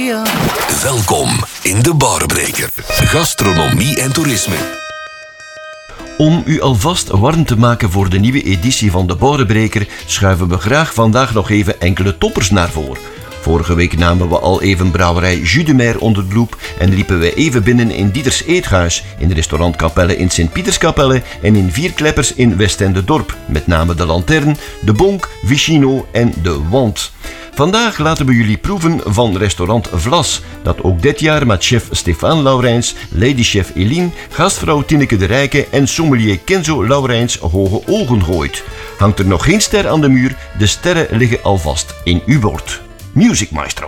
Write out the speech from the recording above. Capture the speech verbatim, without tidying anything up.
Maria. Welkom in de Barbreker. Gastronomie en toerisme. Om u alvast warm te maken voor de nieuwe editie van de Barbreker schuiven we graag vandaag nog even enkele toppers naar voren. Vorige week namen we al even brouwerij Jus de Mer onder de loep en liepen we even binnen in Dieters Eethuis, in restaurant Kapelle in Sint-Pieterskapelle en in Vierkleppers in Westende-Dorp, met name de Lantern, de Bonk, Vicino en de Wand. Vandaag laten we jullie proeven van restaurant Vlas, dat ook dit jaar met chef Stefan Laurijns, ladychef Eline, gastvrouw Tineke de Rijke en sommelier Kenzo Laurijns hoge ogen gooit. Hangt er nog geen ster aan de muur, de sterren liggen alvast in uw bord. Music Maestro.